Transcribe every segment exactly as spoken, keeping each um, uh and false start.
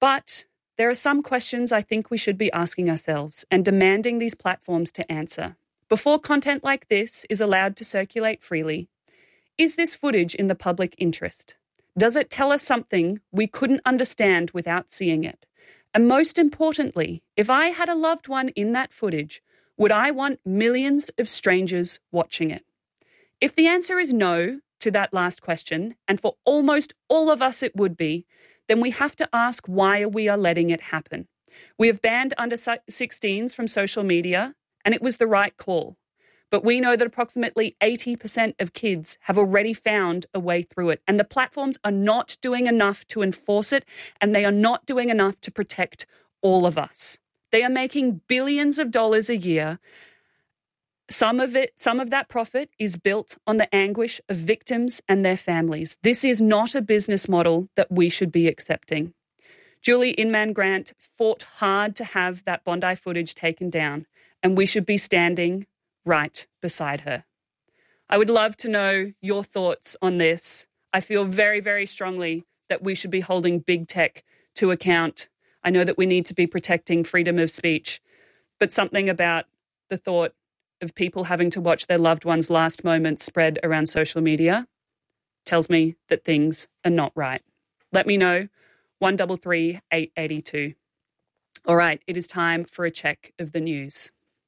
But there are some questions I think we should be asking ourselves and demanding these platforms to answer. Before content like this is allowed to circulate freely, is this footage in the public interest? Does it tell us something we couldn't understand without seeing it? And most importantly, if I had a loved one in that footage, would I want millions of strangers watching it? If the answer is no to that last question, and for almost all of us it would be, then we have to ask why we are letting it happen. We have banned under sixteens from social media, and it was the right call. But we know that approximately eighty percent of kids have already found a way through it, and the platforms are not doing enough to enforce it, and they are not doing enough to protect all of us. They are making billions of dollars a year. Some of it, some of that profit is built on the anguish of victims and their families. This is not a business model that we should be accepting. Julie Inman Grant fought hard to have that Bondi footage taken down, and we should be standing right beside her. I would love to know your thoughts on this. I feel very, very strongly that we should be holding big tech to account. I know that we need to be protecting freedom of speech, but something about the thought of people having to watch their loved ones' last moments spread around social media tells me that things are not right. Let me know, one three three, eight eight two. All right, it is time for a check of the news.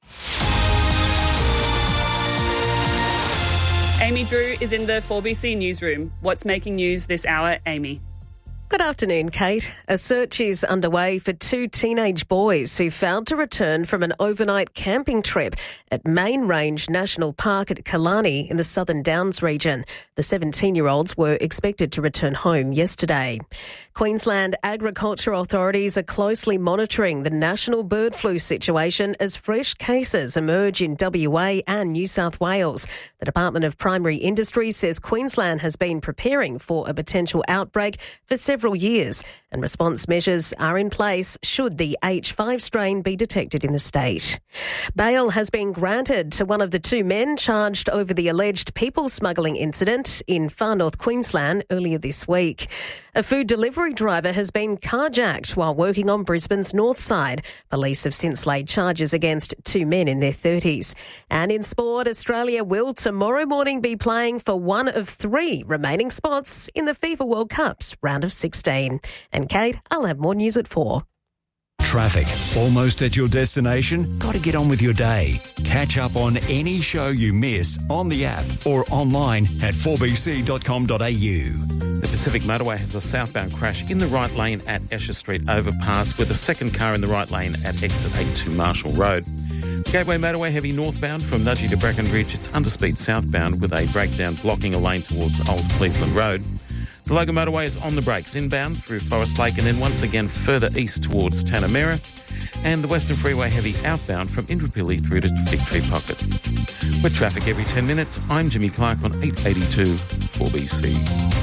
Amy Drew is in the four B C newsroom. What's making news this hour, Amy? Good afternoon, Kate. A search is underway for two teenage boys who failed to return from an overnight camping trip at Main Range National Park at Killarney in the Southern Downs region. The seventeen-year-olds were expected to return home yesterday. Queensland agriculture authorities are closely monitoring the national bird flu situation as fresh cases emerge in W A and New South Wales. The Department of Primary Industry says Queensland has been preparing for a potential outbreak for several years, and response measures are in place should the H five strain be detected in the state. Bail has been granted to one of the two men charged over the alleged people smuggling incident in Far North Queensland earlier this week. A food delivery driver has been carjacked while working on Brisbane's north side. Police have since laid charges against two men in their thirties. And in sport, Australia will tomorrow morning be playing for one of three remaining spots in the FIFA World Cup's round of sixteen. And Kate, I'll have more news at four. Traffic. Almost at your destination? Got to get on with your day. Catch up on any show you miss on the app or online at four b c dot com dot a u. The Pacific Motorway has a southbound crash in the right lane at Esher Street overpass with a second car in the right lane at exit eighty-two Marshall Road. Gateway Motorway heavy northbound from Nudgee to Brackenridge. It's underspeed southbound with a breakdown blocking a lane towards Old Cleveland Road. The Logan Motorway is on the brakes inbound through Forest Lake and then once again further east towards Tanamera. And the Western Freeway heavy outbound from Indooroopilly through to Victory Pocket. With traffic every ten minutes, I'm Jimmy Clark on eight eighty-two four B C.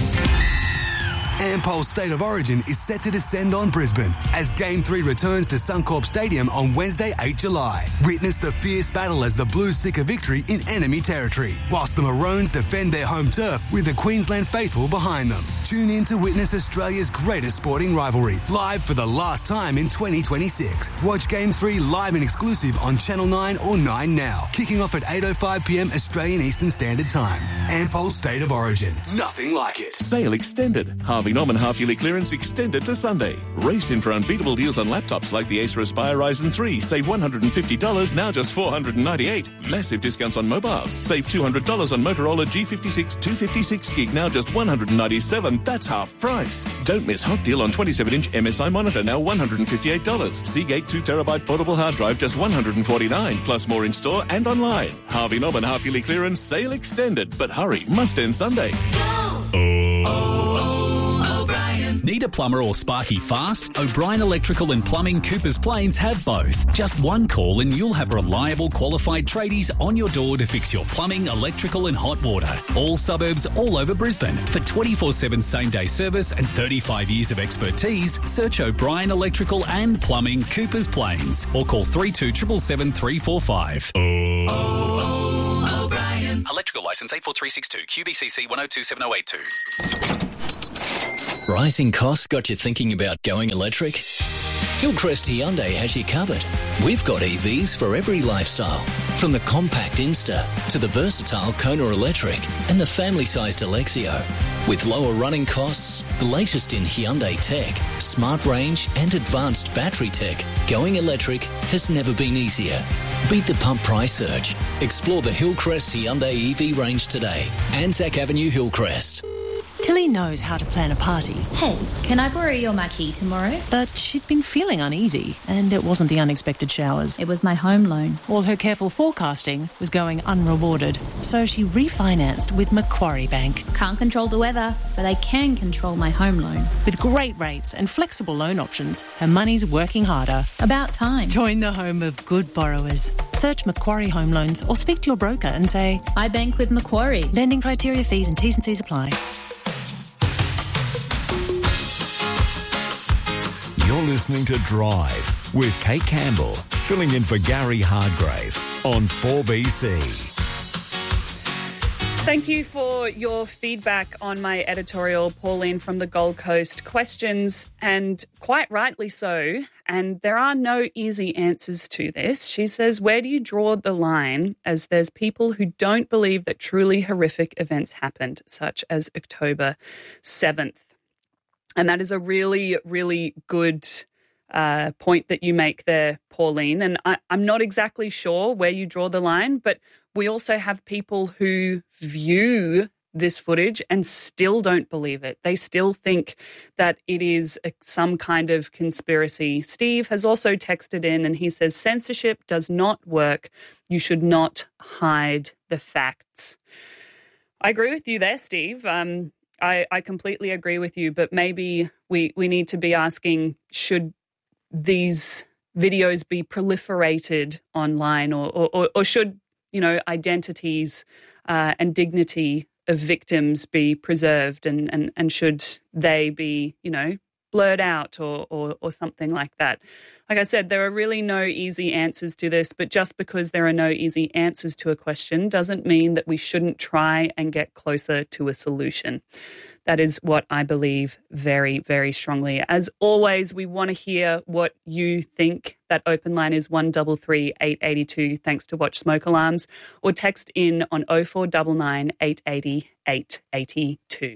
Ampol's State of Origin is set to descend on Brisbane as Game three returns to Suncorp Stadium on Wednesday, the eighth of July. Witness the fierce battle as the Blues seek a victory in enemy territory, whilst the Maroons defend their home turf with the Queensland faithful behind them. Tune in to witness Australia's greatest sporting rivalry, live for the last time in twenty twenty-six. Watch Game three live and exclusive on Channel nine or nine Now, kicking off at eight oh five p m Australian Eastern Standard Time. Ampol's State of Origin. Nothing like it. Sale extended. Harvey Norman half-yearly clearance extended to Sunday. Race in for unbeatable deals on laptops like the Acer Aspire Ryzen three. Save one hundred fifty dollars, now just four hundred ninety-eight dollars. Massive discounts on mobiles. Save two hundred dollars on Motorola G fifty-six two fifty-six gig, now just one hundred ninety-seven dollars. That's half price. Don't miss hot deal on twenty-seven inch M S I monitor, now one hundred fifty-eight dollars. Seagate two terabyte portable hard drive, just one hundred forty-nine dollars. Plus more in store and online. Harvey Norman half-yearly clearance, sale extended. But hurry, must end Sunday. Need a plumber or sparky fast? O'Brien Electrical and Plumbing Coopers Plains have both. Just one call and you'll have reliable, qualified tradies on your door to fix your plumbing, electrical and hot water. All suburbs, all over Brisbane. For twenty-four seven same-day service and thirty-five years of expertise, search O'Brien Electrical and Plumbing Coopers Plains or call three two seven seven three four five. Oh, oh, O'Brien. Electrical licence eight four three six two, Q B C C one oh two seven oh eight two. Rising costs got you thinking about going electric? Hillcrest Hyundai has you covered. We've got E Vs for every lifestyle, from the compact Insta to the versatile Kona Electric and the family-sized Alexio. With lower running costs, the latest in Hyundai tech, smart range and advanced battery tech, going electric has never been easier. Beat the pump price surge. Explore the Hillcrest Hyundai E V range today. Anzac Avenue, Hillcrest. Tilly knows how to plan a party. Hey, can I borrow your marquee tomorrow? But she'd been feeling uneasy, and it wasn't the unexpected showers. It was my home loan. All her careful forecasting was going unrewarded, so she refinanced with Macquarie Bank. Can't control the weather, but I can control my home loan. With great rates and flexible loan options, her money's working harder. About time. Join the home of good borrowers. Search Macquarie Home Loans or speak to your broker and say, I bank with Macquarie. Lending criteria, fees and T's and C's apply. You're listening to Drive with Kate Campbell, filling in for Gary Hardgrave on four B C. Thank you for your feedback on my editorial, Pauline from the Gold Coast. Questions, and quite rightly so, and there are no easy answers to this. She says, where do you draw the line, as there's people who don't believe that truly horrific events happened, such as October seventh? And that is a really, really good uh, point that you make there, Pauline. And I, I'm not exactly sure where you draw the line, but we also have people who view this footage and still don't believe it. They still think that it is a, some kind of conspiracy. Steve has also texted in and he says, censorship does not work. You should not hide the facts. I agree with you there, Steve. Um, I, I completely agree with you, but maybe we, we need to be asking, should these videos be proliferated online, or, or, or should, you know, identities uh, and dignity of victims be preserved, and, and, and should they be, you know, blurred out or, or, or something like that? Like I said, there are really no easy answers to this, but just because there are no easy answers to a question doesn't mean that we shouldn't try and get closer to a solution. That is what I believe very, very strongly. As always, we want to hear what you think. That open line is one three three, eight eight two, thanks to Watch Smoke Alarms, or text in on oh four nine nine, eight eight oh, eight eight two.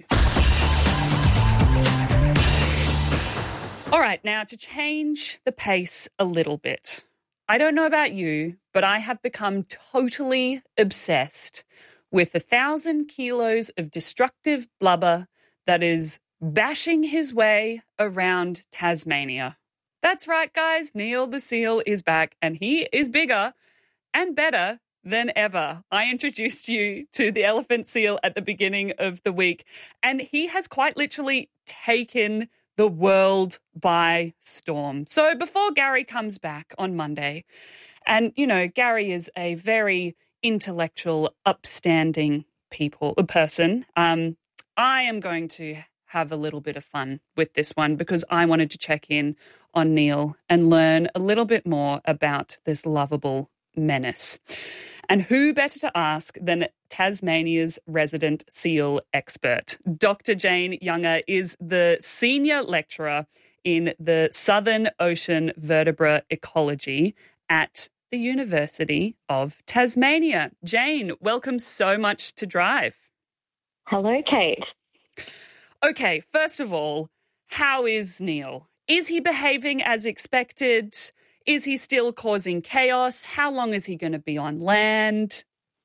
All right, now to change the pace a little bit. I don't know about you, but I have become totally obsessed with a thousand kilos of destructive blubber that is bashing his way around Tasmania. That's right, guys. Neil the seal is back, and he is bigger and better than ever. I introduced you to the elephant seal at the beginning of the week, and he has quite literally taken the world by storm. So before Gary comes back on Monday, and, you know, Gary is a very intellectual, upstanding people, a person, um, I am going to have a little bit of fun with this one because I wanted to check in on Neil and learn a little bit more about this lovable menace. And who better to ask than Tasmania's resident seal expert? Doctor Jane Younger is the senior lecturer in the Southern Ocean Vertebra Ecology at the University of Tasmania. Jane, welcome so much to Drive. Hello, Kate. Okay, first of all, how is Neil? Is he behaving as expected? Is he still causing chaos? How long is he going to be on land?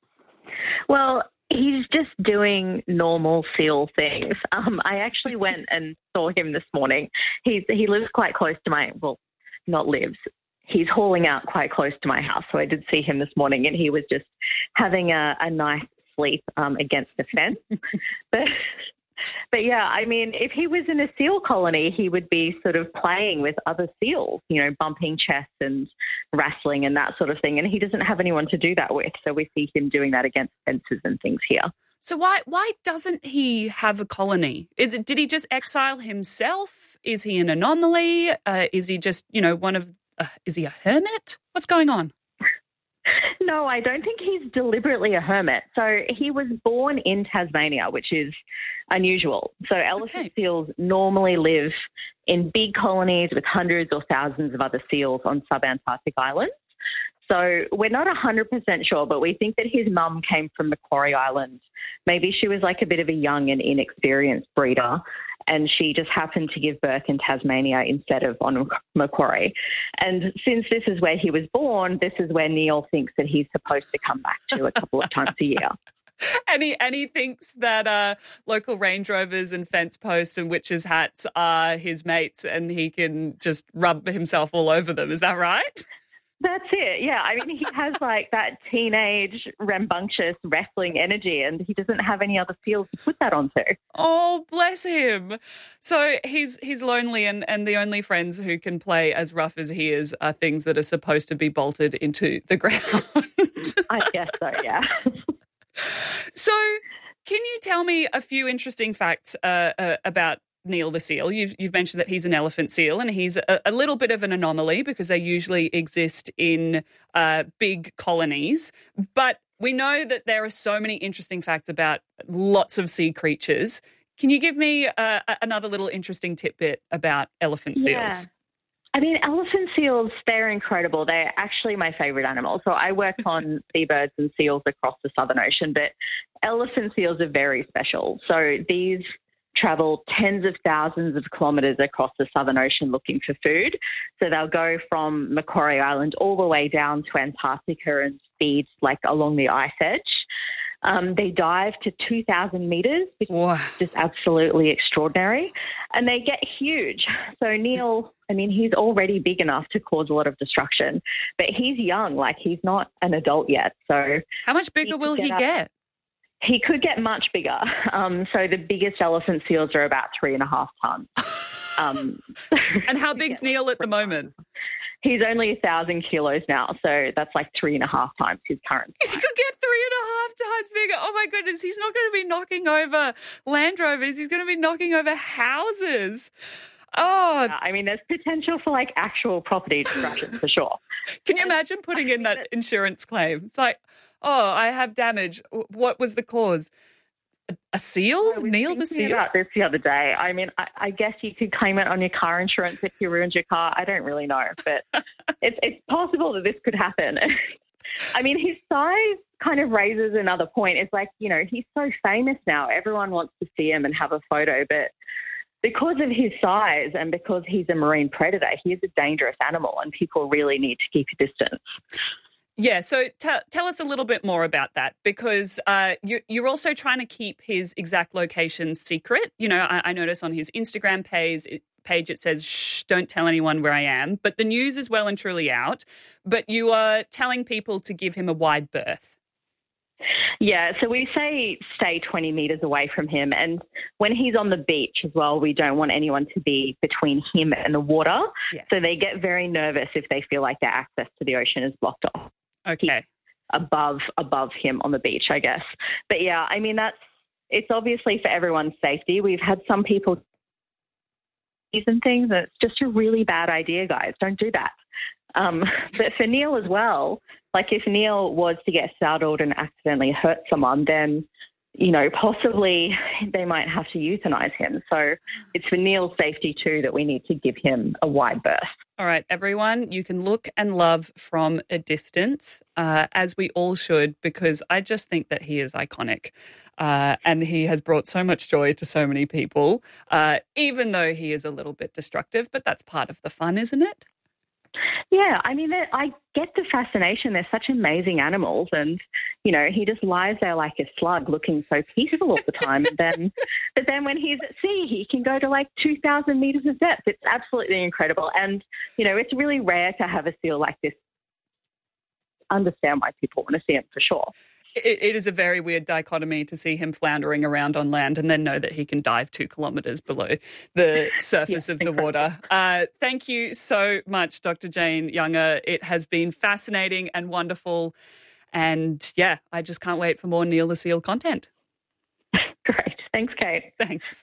Well, he's just doing normal seal things. Um, I actually went and saw him this morning. He's, he lives quite close to my, well, not lives. He's hauling out quite close to my house. So I did see him this morning, and he was just having a, a nice sleep um, against the fence. but... But, yeah, I mean, if he was in a seal colony, he would be sort of playing with other seals, you know, bumping chests and wrestling and that sort of thing. And he doesn't have anyone to do that with. So we see him doing that against fences and things here. So why why doesn't he have a colony? Is it, did he just exile himself? Is he an anomaly? Uh, is he just, you know, one of, uh, is he a hermit? What's going on? No, I don't think he's deliberately a hermit. So he was born in Tasmania, which is unusual. So elephant okay. seals normally live in big colonies with hundreds or thousands of other seals on subantarctic islands. So we're not one hundred percent sure, but we think that his mum came from Macquarie Island. Maybe she was like a bit of a young and inexperienced breeder, and she just happened to give birth in Tasmania instead of on Macquarie. And since this is where he was born, this is where Neil thinks that he's supposed to come back to a couple of times a year. And he, and he thinks that uh, local Range Rovers and fence posts and witches' hats are his mates and he can just rub himself all over them. Is that right? That's it, yeah. I mean, he has like that teenage, rambunctious wrestling energy and he doesn't have any other seals to put that onto. Oh, bless him. So he's he's lonely and, and the only friends who can play as rough as he is are things that are supposed to be bolted into the ground. I guess so, yeah. So can you tell me a few interesting facts uh, uh, about Neil the seal? You've, you've mentioned that he's an elephant seal and he's a, a little bit of an anomaly because they usually exist in uh, big colonies. But we know that there are so many interesting facts about lots of sea creatures. Can you give me uh, another little interesting tidbit about elephant seals? Yeah. I mean, elephant seals, they're incredible. They're actually my favourite animal. So I work on seabirds and seals across the Southern Ocean, but elephant seals are very special. So these travel tens of thousands of kilometres across the Southern Ocean looking for food. So they'll go from Macquarie Island all the way down to Antarctica and feed like along the ice edge. Um, they dive to two thousand metres, which wow. is just absolutely extraordinary. And they get huge. So Neil, I mean, he's already big enough to cause a lot of destruction, but he's young, like he's not an adult yet. So how much bigger will he get? He could get much bigger. Um, so the biggest elephant seals are about three and a half tons. Um, and how big's Neil at the moment? He's only a thousand kilos now, so that's like three and a half times his current size. He could get three and a half times bigger. Oh my goodness, he's not going to be knocking over Land Rovers. He's going to be knocking over houses. Oh, yeah, I mean, there's potential for like actual property destruction for sure. Can you imagine putting in that insurance claim? It's like, oh, I have damage. What was the cause? A, a seal? I was Neil the seal? About this the other day. I mean, I, I guess you could claim it on your car insurance if you ruined your car. I don't really know, but it's it's possible that this could happen. I mean, his size kind of raises another point. It's like, you know, he's so famous now. Everyone wants to see him and have a photo, but because of his size and because he's a marine predator, he is a dangerous animal and people really need to keep a distance. Yeah, so t- tell us a little bit more about that because uh, you, you're also trying to keep his exact location secret. You know, I, I notice on his Instagram page it, page it says, shh, don't tell anyone where I am. But the news is well and truly out. But you are telling people to give him a wide berth. Yeah, so we say stay twenty metres away from him. And when he's on the beach as well, we don't want anyone to be between him and the water. Yes. So they get very nervous if they feel like their access to the ocean is blocked off. Okay. Above above him on the beach, I guess. But yeah, I mean, that's it's obviously for everyone's safety. We've had some people and things, and it's just a really bad idea, guys. Don't do that. Um, but for Neil as well, like if Neil was to get saddled and accidentally hurt someone, then, you know, possibly they might have to euthanize him. So it's for Neil's safety too that we need to give him a wide berth. All right, everyone, you can look and love from a distance, uh, as we all should, because I just think that he is iconic. Uh, and he has brought so much joy to so many people, uh, even though he is a little bit destructive, but that's part of the fun, isn't it? Yeah, I mean, I get the fascination. They're such amazing animals and, you know, he just lies there like a slug looking so peaceful all the time. and then, But then when he's at sea, he can go to like two thousand metres of depth. It's absolutely incredible. And, you know, it's really rare to have a seal like this. Understand why people want to see him for sure. It, it is a very weird dichotomy to see him floundering around on land and then know that he can dive two kilometres below the surface yeah, of the incredible. water. Uh, thank you so much, Doctor Jane Younger. It has been fascinating and wonderful. And, yeah, I just can't wait for more Neil the Seal content. Great. Thanks, Kate. Thanks.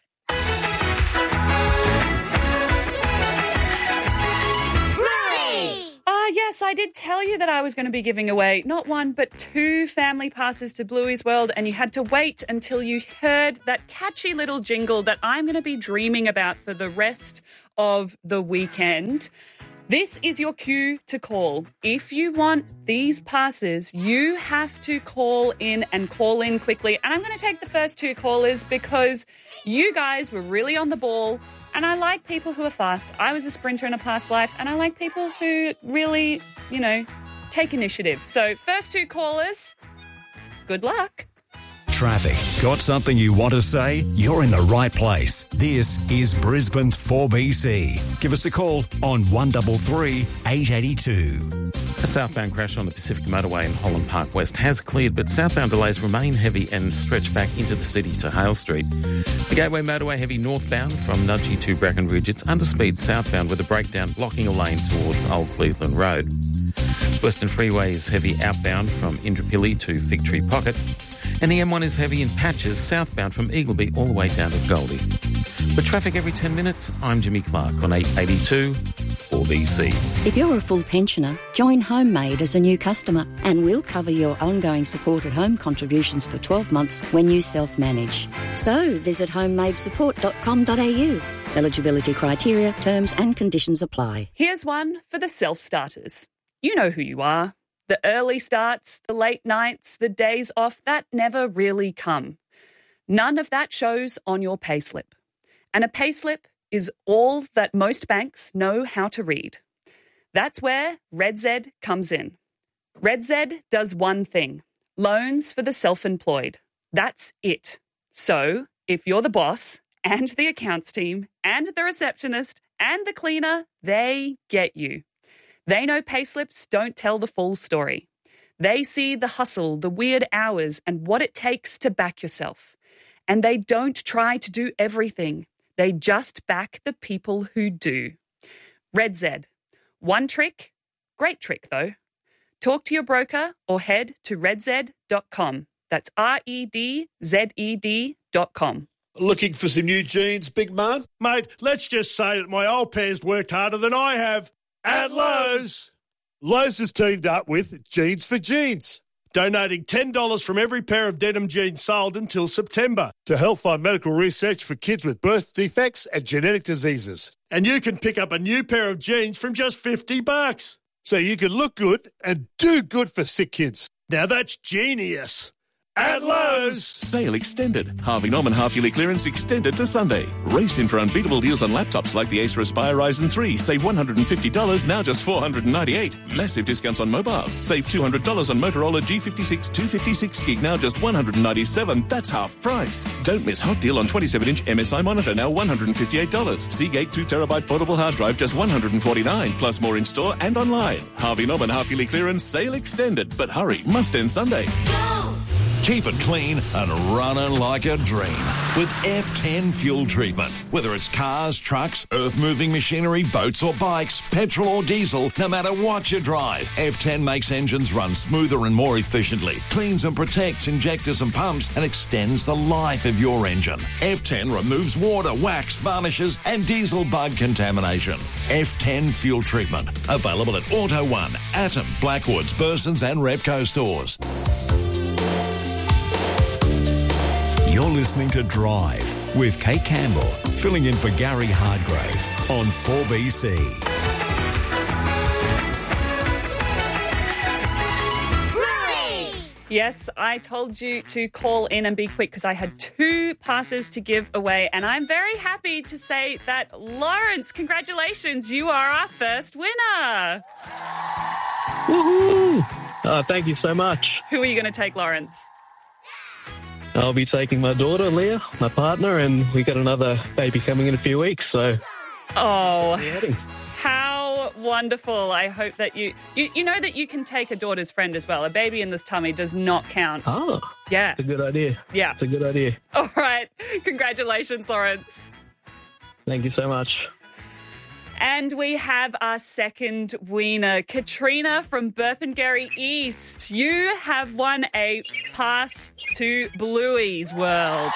Ah, yes, Yes, I did tell you that I was going to be giving away not one, but two family passes to Bluey's World, and you had to wait until you heard that catchy little jingle that I'm going to be dreaming about for the rest of the weekend. This is your cue to call. If you want these passes, you have to call in and call in quickly. And I'm going to take the first two callers because you guys were really on the ball. And I like people who are fast. I was a sprinter in a past life, and I like people who really, you know, take initiative. So first two callers, good luck. Traffic. Got something you want to say? You're in the right place. This is Brisbane's four B C. Give us a call on one three three, eight eight two. A southbound crash on the Pacific Motorway in Holland Park West has cleared, but southbound delays remain heavy and stretch back into the city to Hale Street. The Gateway Motorway heavy northbound from Nudgee to Brackenridge. It's underspeed southbound with a breakdown blocking a lane towards Old Cleveland Road. Western Freeway is heavy outbound from Indooroopilly to Fig Tree Pocket. And the M one is heavy in patches southbound from Eagleby all the way down to Goldie. For traffic every ten minutes, I'm Jimmy Clark on eight eighty-two four B C. If you're a full pensioner, join HomeMade as a new customer and we'll cover your ongoing support at home contributions for twelve months when you self-manage. So visit homemade support dot com dot a u. Eligibility criteria, terms and conditions apply. Here's one for the self-starters. You know who you are. The early starts, the late nights, the days off, that never really come. None of that shows on your payslip. And a payslip is all that most banks know how to read. That's where RedZ comes in. RedZ does one thing: loans for the self-employed. That's it. So if you're the boss and the accounts team and the receptionist and the cleaner, they get you. They know payslips don't tell the full story. They see the hustle, the weird hours, and what it takes to back yourself. And they don't try to do everything. They just back the people who do. RedZ. One trick, great trick though. Talk to your broker or head to red z dot com. That's R E D Z E D dot com. Looking for some new jeans, big man? Mate, let's just say that my old pair's worked harder than I have. At Lowe's. Lowe's has teamed up with Jeans for Jeans, donating ten dollars from every pair of denim jeans sold until September to help fund medical research for kids with birth defects and genetic diseases. And you can pick up a new pair of jeans from just fifty bucks. So you can look good and do good for sick kids. Now that's genius. At Lowe's. Sale extended. Halving Norman half-yearly clearance extended to Sunday. Race in for unbeatable deals on laptops like the Acer Aspire Ryzen three. Save one hundred fifty dollars, now just four hundred ninety-eight dollars. Massive discounts on mobiles. Save two hundred dollars on Motorola G fifty-six two fifty-six gig, now just one hundred ninety-seven dollars. That's half price. Don't miss hot deal on twenty-seven inch M S I monitor, now one hundred fifty-eight dollars. Seagate two terabyte portable hard drive, just one hundred forty-nine dollars. Plus more in store and online. Harvey Norman half-yearly clearance, sale extended. But hurry, must end Sunday. Go! Keep it clean and running like a dream with F ten fuel treatment. Whether it's cars, trucks, earth-moving machinery, boats or bikes, petrol or diesel, no matter what you drive, F ten makes engines run smoother and more efficiently, cleans and protects injectors and pumps, and extends the life of your engine. F ten removes water, wax, varnishes and diesel bug contamination. F ten fuel treatment. Available at Auto One, Atom, Blackwoods, Burson's and Repco stores. You're listening to Drive with Kate Campbell, filling in for Gary Hardgrave on four B C. Yes, I told you to call in and be quick because I had two passes to give away, and I'm very happy to say that, Lawrence, congratulations, you are our first winner. Woohoo! Uh, thank you so much. Who are you going to take, Lawrence? I'll be taking my daughter, Leah, my partner, and we got another baby coming in a few weeks, so... Oh, how wonderful. I hope that you, you... You know that you can take a daughter's friend as well. A baby in this tummy does not count. Oh, yeah. That's a good idea. Yeah. It's a good idea. All right. Congratulations, Lawrence. Thank you so much. And we have our second winner, Katrina from Burpengary East. You have won a pass to Bluey's World.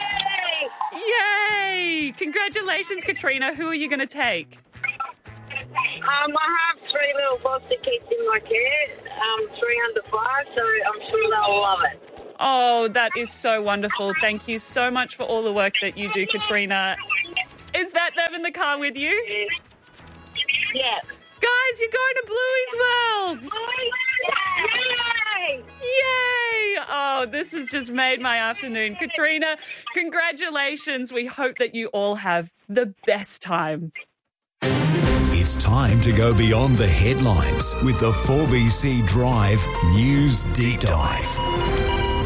Yay! Congratulations, Katrina. Who are you going to take? Um, I have three little foster kids in my care, um, three under five, so I'm sure they'll love it. Oh, that is so wonderful. Thank you so much for all the work that you do, Katrina. Is that them in the car with you? Yeah. Guys, you're going to Bluey's World! Yay! Yay! Oh, this has just made my afternoon. Katrina, congratulations. We hope that you all have the best time. It's time to go beyond the headlines with the four B C Drive News Deep Dive.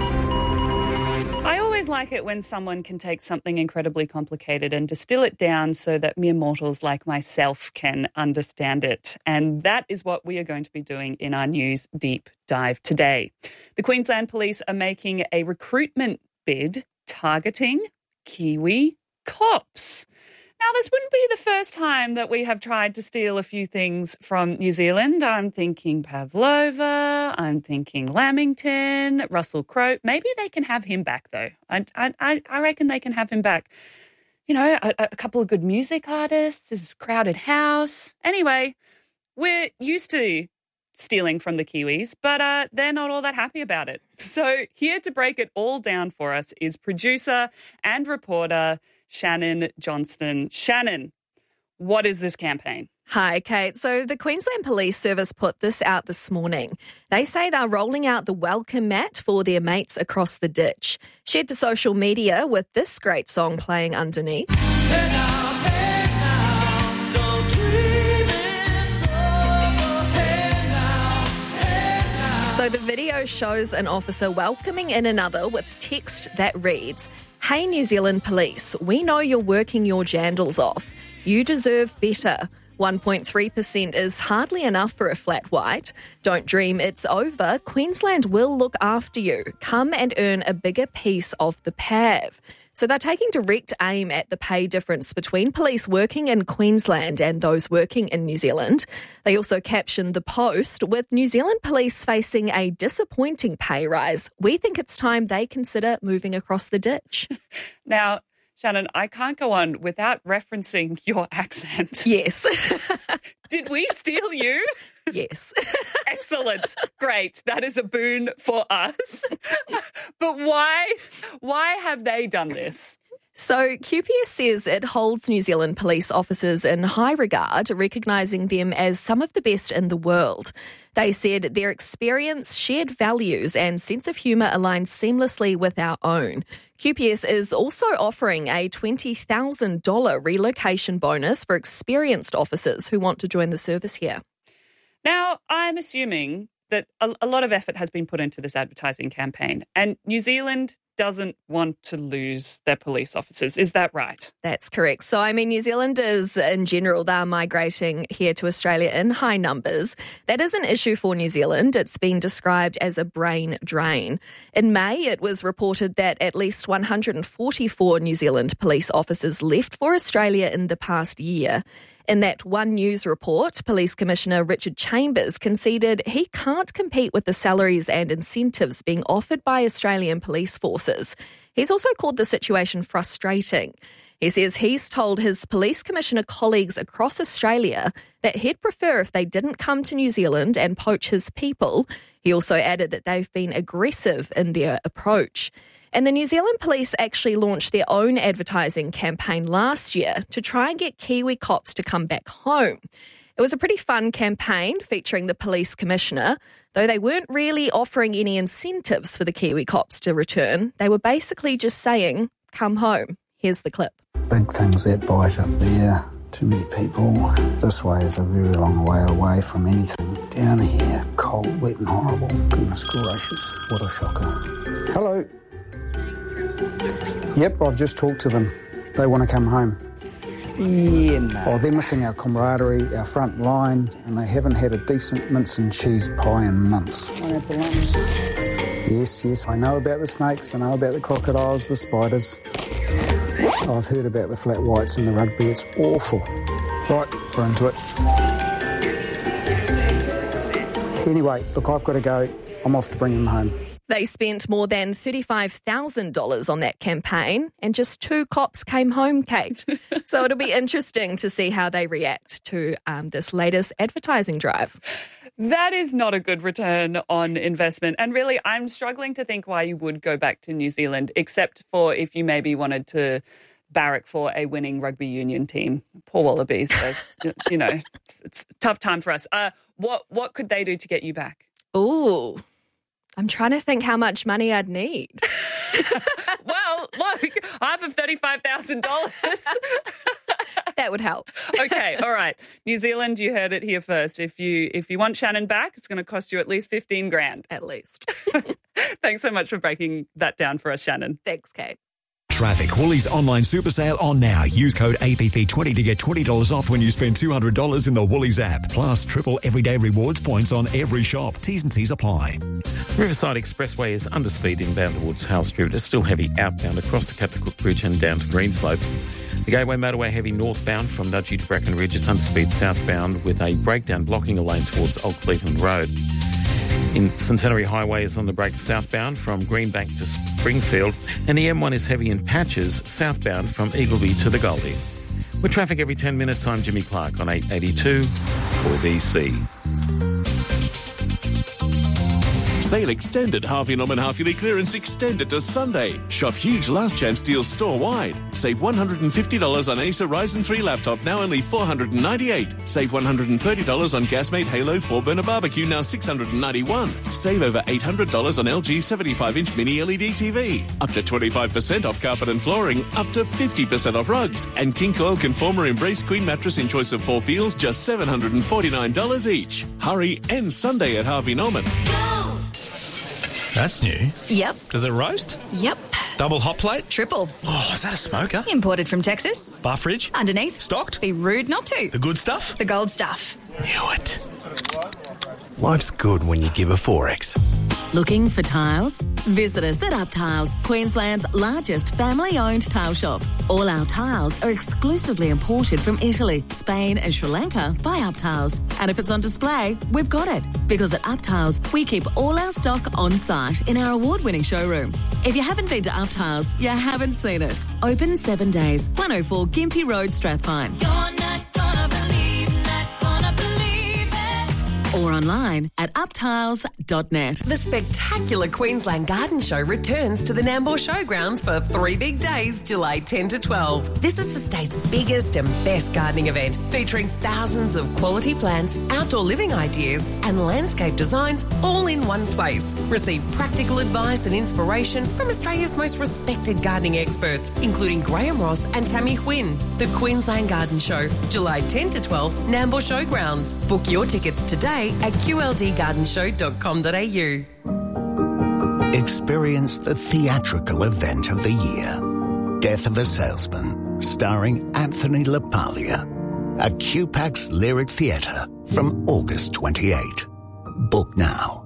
I always like it when someone can take something incredibly complicated and distill it down so that mere mortals like myself can understand it. And that is what we are going to be doing in our News Deep Dive today. The Queensland Police are making a recruitment bid targeting Kiwi cops. Now, this wouldn't be the first time that we have tried to steal a few things from New Zealand. I'm thinking Pavlova, I'm thinking Lamington, Russell Crowe. Maybe they can have him back, though. I, I, I reckon they can have him back. You know, a, a couple of good music artists, this crowded house. Anyway, we're used to stealing from the Kiwis, but uh, they're not all that happy about it. So here to break it all down for us is producer and reporter Shannon Johnston. Shannon, what is this campaign? Hi, Kate. So the Queensland Police Service put this out this morning. They say they're rolling out the welcome mat for their mates across the ditch. Shared to social media with this great song playing underneath. Hey now, hey now, don't dream it's over. Hey now, hey now. So the video shows an officer welcoming in another with text that reads, "Hey New Zealand Police, we know you're working your jandals off. You deserve better. one point three percent is hardly enough for a flat white. Don't dream it's over. Queensland will look after you. Come and earn a bigger piece of the P A V." So they're taking direct aim at the pay difference between police working in Queensland and those working in New Zealand. They also captioned the post, "With New Zealand police facing a disappointing pay rise, we think it's time they consider moving across the ditch." Now, Shannon, I can't go on without referencing your accent. Yes. Did we steal you? Yes. Excellent. Great. That is a boon for us. But why, why have they done this? So Q P S says it holds New Zealand police officers in high regard, recognising them as some of the best in the world. They said their experience, shared values and sense of humour align seamlessly with our own. Q P S is also offering a twenty thousand dollars relocation bonus for experienced officers who want to join the service here. Now, I'm assuming that a, a lot of effort has been put into this advertising campaign, and New Zealand doesn't want to lose their police officers. Is that right? That's correct. So, I mean, New Zealanders in general, they're migrating here to Australia in high numbers. That is an issue for New Zealand. It's been described as a brain drain. In May, it was reported that at least one hundred forty-four New Zealand police officers left for Australia in the past year. In that One News report, Police Commissioner Richard Chambers conceded he can't compete with the salaries and incentives being offered by Australian police forces. He's also called the situation frustrating. He says he's told his police commissioner colleagues across Australia that he'd prefer if they didn't come to New Zealand and poach his people. He also added that they've been aggressive in their approach. And the New Zealand Police actually launched their own advertising campaign last year to try and get Kiwi cops to come back home. It was a pretty fun campaign featuring the police commissioner, though they weren't really offering any incentives for the Kiwi cops to return. They were basically just saying, "Come home." Here's the clip. Big things that bite up there. Too many people. This way is a very long way away from anything. Down here, cold, wet and horrible. Goodness gracious, what a shocker. Hello. Yep, I've just talked to them. They want to come home. Yeah, no. Oh, they're missing our camaraderie, our front line, and they haven't had a decent mince and cheese pie in months. Yes, yes, I know about the snakes, I know about the crocodiles, the spiders. I've heard about the flat whites and the rugby. It's awful. Right, we're into it. Anyway, look, I've got to go. I'm off to bring them home. They spent more than thirty-five thousand dollars on that campaign and just two cops came home, Kate. So it'll be interesting to see how they react to um, this latest advertising drive. That is not a good return on investment. And really, I'm struggling to think why you would go back to New Zealand, except for if you maybe wanted to barrack for a winning rugby union team. Poor Wallabies. So, you know, it's, it's a tough time for us. Uh, what, what could they do to get you back? Ooh, I'm trying to think how much money I'd need. Well, look, half of thirty-five thousand dollars. That would help. Okay, all right. New Zealand, you heard it here first. If you if you want Shannon back, it's going to cost you at least fifteen grand. At least. Thanks so much for breaking that down for us, Shannon. Thanks, Kate. Traffic. Woolies online super sale on now. Use code A P P twenty to get twenty dollars off when you spend two hundred dollars in the Woolies app. Plus, triple everyday rewards points on every shop. T's and C's apply. Riverside Expressway is under speed inbound towards Hale Street. It's still heavy outbound across the Captain Cook Bridge and down to Greenslopes. The Gateway Motorway heavy northbound from Nudgee to Brackenridge. It's under speed southbound with a breakdown blocking a lane towards Old Cleveland Road. In Centenary Highway is on the break southbound from Greenbank to Springfield, and the M one is heavy in patches southbound from Eagleby to the Goldie. With traffic every ten minutes, I'm Jimmy Clark on eight eighty-two four B C. Sale extended. Harvey Norman Half Yearly Clearance extended to Sunday. Shop huge last chance deals store-wide. Save one hundred fifty dollars on Acer Ryzen three laptop, now only four hundred ninety-eight dollars. Save one hundred thirty dollars on Gasmate Halo four burner barbecue, now six hundred ninety-one dollars. Save over eight hundred dollars on L G seventy-five inch mini L E D T V. Up to twenty-five percent off carpet and flooring. Up to fifty percent off rugs. And King Coil Conformer Embrace Queen mattress in choice of four feels, just seven hundred forty-nine dollars each. Hurry, end Sunday at Harvey Norman. That's new. Yep. Does it roast? Yep. Double hot plate? Triple. Oh, is that a smoker? Imported from Texas. Bar fridge? Underneath. Stocked? Be rude not to. The good stuff? The gold stuff. Knew it. Life's good when you give a Forex. Looking for tiles? Visit us at Up Tiles, Queensland's largest family-owned tile shop. All our tiles are exclusively imported from Italy, Spain and Sri Lanka by Up Tiles. And if it's on display, we've got it. Because at Up Tiles, we keep all our stock on site in our award-winning showroom. If you haven't been to Up Tiles, you haven't seen it. Open seven days, one oh four Gympie Road, Strathpine. You're not gonna believe, not gonna believe it. Or online at up tiles dot net. The spectacular Queensland Garden Show returns to the Nambour Showgrounds for three big days, July tenth to twelve. This is the state's biggest and best gardening event, featuring thousands of quality plants, outdoor living ideas, and landscape designs all in one place. Receive practical advice and inspiration from Australia's most respected gardening experts, including Graham Ross and Tammy Quinn. The Queensland Garden Show, July tenth to twelve, Nambour Showgrounds. Book your tickets today at q l d garden show dot com dot a u. Experience the theatrical event of the year. Death of a Salesman, starring Anthony LaPaglia. At Q PAX Lyric Theatre from August twenty-eighth. Book now.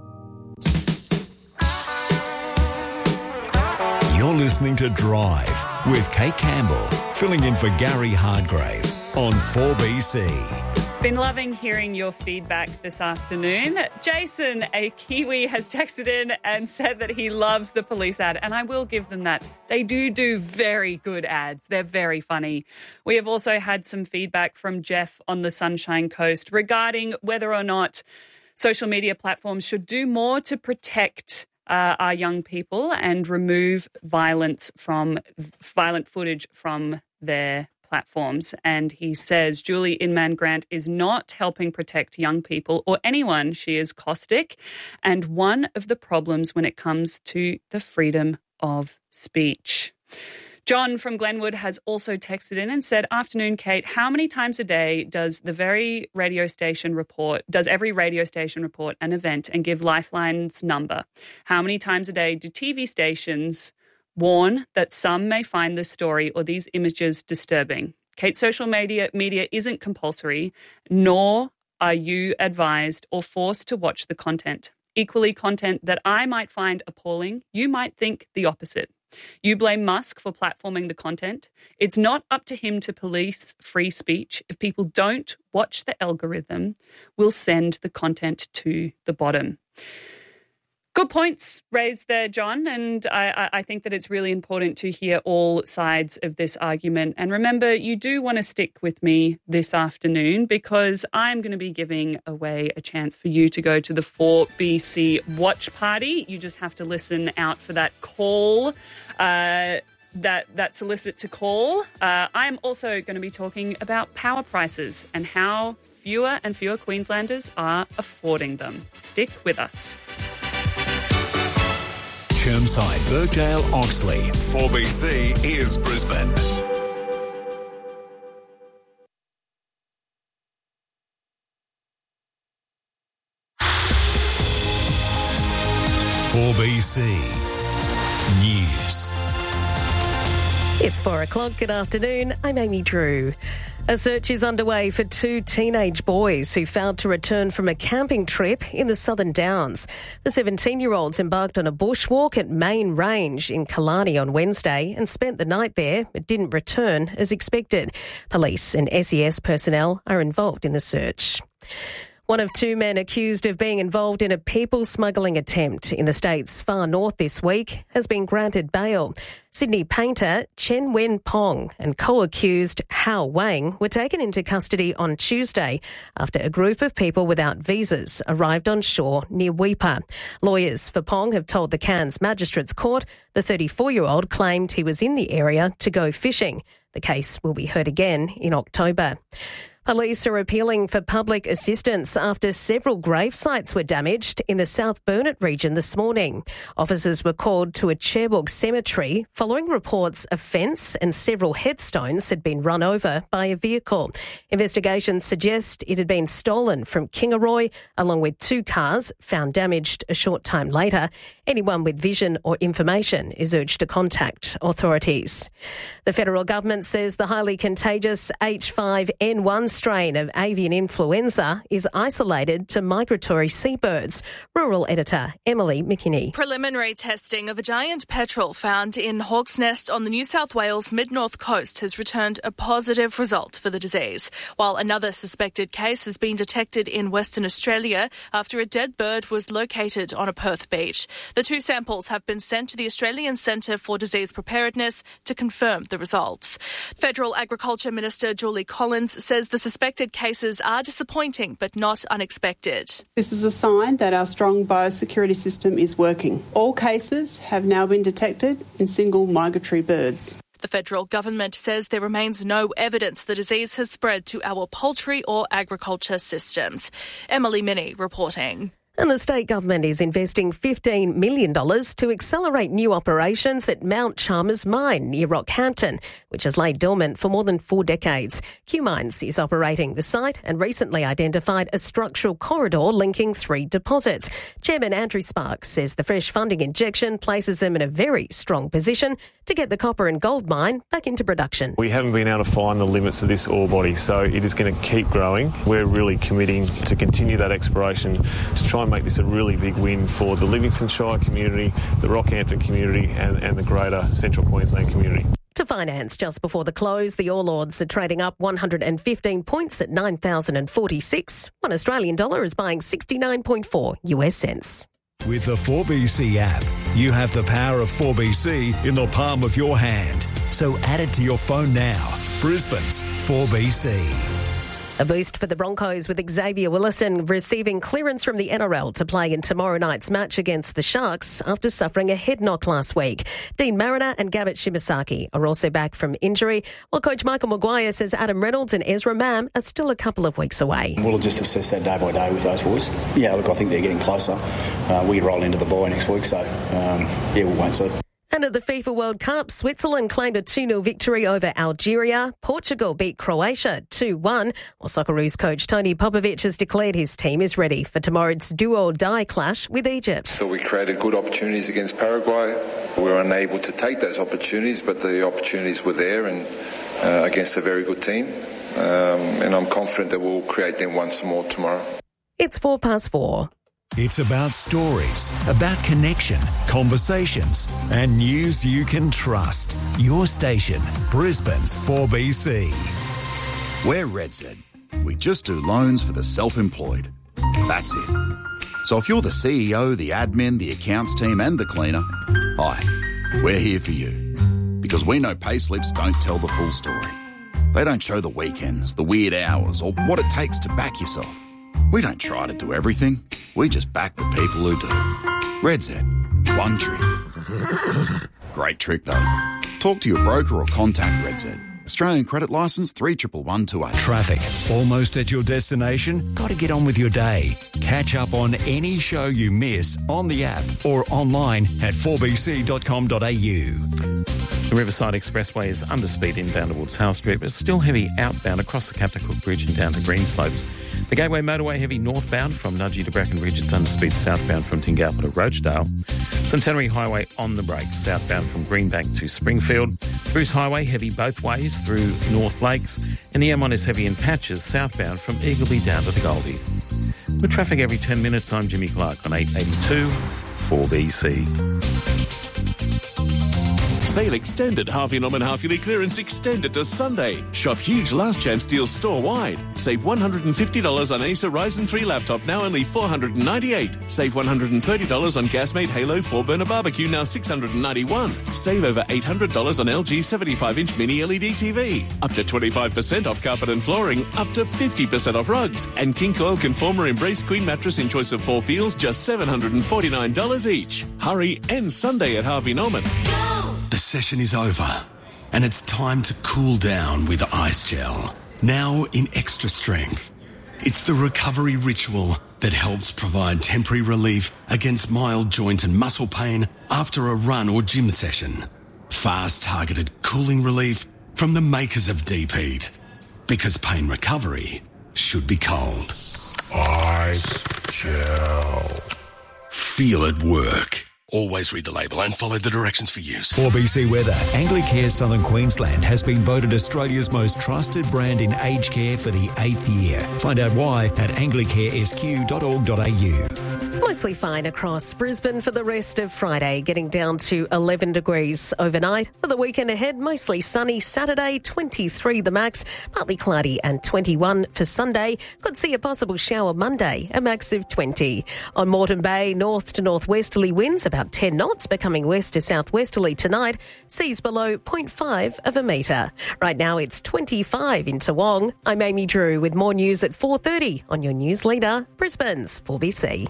You're listening to Drive with Kate Campbell, filling in for Gary Hardgrave on four B C. Been loving hearing your feedback this afternoon. Jason, a Kiwi, has texted in and said that he loves the police ad, and I will give them that. They do do very good ads. They're very funny. We have also had some feedback from Jeff on the Sunshine Coast regarding whether or not social media platforms should do more to protect uh, our young people and remove violence from violent footage from their platforms. And he says Julie Inman Grant is not helping protect young people or anyone. She is caustic and one of the problems when it comes to the freedom of speech. John from Glenwood has also texted in and said, afternoon, Kate, how many times a day does the very radio station report, does every radio station report an event and give Lifeline's number? How many times a day do T V stations warn that some may find this story or these images disturbing? Kate, social media media isn't compulsory, nor are you advised or forced to watch the content. Equally, content that I might find appalling, you might think the opposite. You blame Musk for platforming the content. It's not up to him to police free speech. If people don't watch the algorithm, we'll send the content to the bottom. Good points raised there, John, and I, I think that it's really important to hear all sides of this argument. And remember, you do want to stick with me this afternoon because I'm going to be giving away a chance for you to go to the four B C watch party. You just have to listen out for that call, uh, that, that solicit to call. Uh, I'm also going to be talking about power prices and how fewer and fewer Queenslanders are affording them. Stick with us. Chermside, Birkdale, Oxley. four B C is Brisbane. four B C News. It's four o'clock. Good afternoon. I'm Amy Drew. A search is underway for two teenage boys who failed to return from a camping trip in the Southern Downs. The seventeen-year-olds embarked on a bushwalk at Main Range in Killarney on Wednesday and spent the night there but didn't return as expected. Police and S E S personnel are involved in the search. One of two men accused of being involved in a people smuggling attempt in the state's far north this week has been granted bail. Sydney painter Chen Wen Pong and co-accused Hao Wang were taken into custody on Tuesday after a group of people without visas arrived on shore near Weipa. Lawyers for Pong have told the Cairns Magistrates Court the thirty-four-year-old claimed he was in the area to go fishing. The case will be heard again in October. Police are appealing for public assistance after several grave sites were damaged in the South Burnett region this morning. Officers were called to a Cherbourg cemetery following reports a fence and several headstones had been run over by a vehicle. Investigations suggest it had been stolen from Kingaroy, along with two cars found damaged a short time later. Anyone with vision or information is urged to contact authorities. The federal government says the highly contagious H five N one strain of avian influenza is isolated to migratory seabirds. Rural editor Emily McKinney. Preliminary testing of a giant petrel found in Hawk's Nest on the New South Wales mid-north coast has returned a positive result for the disease, while another suspected case has been detected in Western Australia after a dead bird was located on a Perth beach. The two samples have been sent to the Australian Centre for Disease Preparedness to confirm the results. Federal Agriculture Minister Julie Collins says the suspected cases are disappointing but not unexpected. This is a sign that our strong biosecurity system is working. All cases have now been detected in single migratory birds. The federal government says there remains no evidence the disease has spread to our poultry or agriculture systems. Emily Minnie reporting. And the state government is investing fifteen million dollars to accelerate new operations at Mount Chalmers Mine near Rockhampton, which has laid dormant for more than four decades. Q Mines is operating the site and recently identified a structural corridor linking three deposits. Chairman Andrew Sparks says the fresh funding injection places them in a very strong position to get the copper and gold mine back into production. We haven't been able to find the limits of this ore body, so it is going to keep growing. We're really committing to continue that exploration to try and make this a really big win for the Livingston Shire community, the Rockhampton community and, and the greater Central Queensland community. To finance, just before the close, the All Ords are trading up one hundred fifteen points at nine thousand forty-six. One Australian dollar is buying sixty-nine point four U S cents. With the four B C app, you have the power of four B C in the palm of your hand. So add it to your phone now. Brisbane's four B C. A boost for the Broncos with Xavier Willison receiving clearance from the N R L to play in tomorrow night's match against the Sharks after suffering a head knock last week. Dean Mariner and Gabbett Shimasaki are also back from injury, while coach Michael Maguire says Adam Reynolds and Ezra Mam are still a couple of weeks away. We'll just assess that day by day with those boys. Yeah, look, I think they're getting closer. Uh, we roll into the bye next week, so um, yeah, we'll wait and see. And at the FIFA World Cup, Switzerland claimed a two nil victory over Algeria. Portugal beat Croatia two one, while Socceroos coach Tony Popovic has declared his team is ready for tomorrow's do-or-die clash with Egypt. So we created good opportunities against Paraguay. We were unable to take those opportunities, but the opportunities were there and uh, against a very good team. Um, and I'm confident that we'll create them once more tomorrow. It's four past four. It's about stories, about connection, conversations, and news you can trust. Your station, Brisbane's four B C. We're Redzen. We just do loans for the self-employed. That's it. So if you're the C E O, the admin, the accounts team and the cleaner, hi, we're here for you. Because we know payslips don't tell the full story. They don't show the weekends, the weird hours, or what it takes to back yourself. We don't try to do everything. We just back the people who do. RedZ. One trick. Great trick, though. Talk to your broker or contact RedZ. Australian credit licence three one one two eight. Traffic. Almost at your destination? Got to get on with your day. Catch up on any show you miss on the app or online at four b c dot com dot a u. The Riverside Expressway is under speed inbound towards Howe Street, but still heavy outbound across the Captain Cook Bridge and down to Greenslopes. The Gateway Motorway heavy northbound from Nudgee to Brackenridge. It's under speed southbound from Tingalpa to Roachdale. Centenary Highway on the brakes southbound from Greenbank to Springfield. Bruce Highway heavy both ways through North Lakes. And the M one is heavy in patches southbound from Eagleby down to the Goldie. With traffic every ten minutes, I'm Jimmy Clark on eight eighty-two four B C. Sale extended. Harvey Norman Half Yearly Clearance extended to Sunday. Shop huge last chance deals store-wide. Save one hundred fifty dollars on Acer Ryzen three laptop, now only four hundred ninety-eight dollars. Save one hundred thirty dollars on Gasmate Halo four burner barbecue, now six hundred ninety-one dollars. Save over eight hundred dollars on L G seventy-five inch mini L E D T V. Up to twenty-five percent off carpet and flooring. Up to fifty percent off rugs. And King Coil Conformer Embrace Queen mattress in choice of four feels, just seven hundred forty-nine dollars each. Hurry, end Sunday at Harvey Norman. The session is over, and it's time to cool down with Ice Gel. Now in extra strength. It's the recovery ritual that helps provide temporary relief against mild joint and muscle pain after a run or gym session. Fast targeted cooling relief from the makers of Deep Heat. Because pain recovery should be cold. Ice Gel. Feel it work. Always read the label and follow the directions for use. four B C Weather. Anglicare Southern Queensland has been voted Australia's most trusted brand in aged care for the eighth year. Find out why at anglicare s q dot org dot a u. Mostly fine across Brisbane for the rest of Friday, getting down to eleven degrees overnight. For the weekend ahead, mostly sunny. Saturday, twenty-three the max, partly cloudy, and twenty-one for Sunday. Could see a possible shower Monday, a max of twenty. On Moreton Bay, north to northwesterly winds about ten knots, becoming west to southwesterly tonight. Seas below zero point five of a metre. Right now it's twenty-five in Toowong. I'm Amy Drew with more news at four thirty on your news leader, Brisbane's four B C.